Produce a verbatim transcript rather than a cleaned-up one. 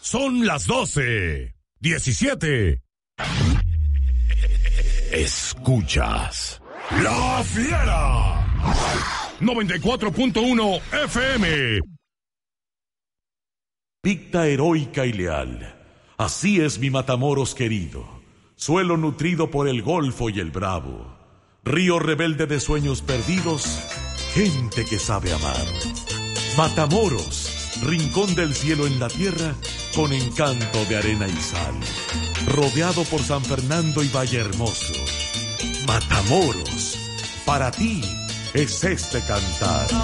Son las doce. diecisiete. Escuchas La Fiera. noventa y cuatro punto uno F M. Picta heroica y leal. Así es mi Matamoros querido. Suelo nutrido por el Golfo y el Bravo. Río rebelde de sueños perdidos. Gente que sabe amar. Matamoros, rincón del cielo en la tierra, con encanto de arena y sal. Rodeado por San Fernando y Valle Hermoso. Matamoros, para ti es este cantar.